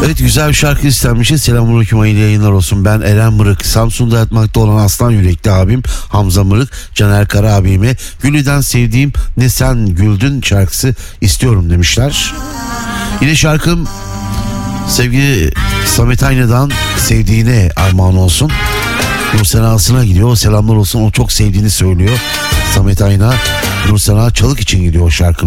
Evet, güzel bir şarkı istenmişiz. Selamünaleyküm, hayırlı yayınlar olsun. Ben Eren Mırık. Samsun'da yatmakta olan aslan yürekli abim Hamza Mırık, Caner Kara abime Güllü'den sevdiğim Ne Sen Güldün şarkısı istiyorum demişler. Yine şarkım sevgili Samet Ayna'dan Sevdiğine armağan olsun. Nursena'sına gidiyor. Selamlar olsun. O çok sevdiğini söylüyor. Samet Ayna, Nursena Çalık için gidiyor o şarkı.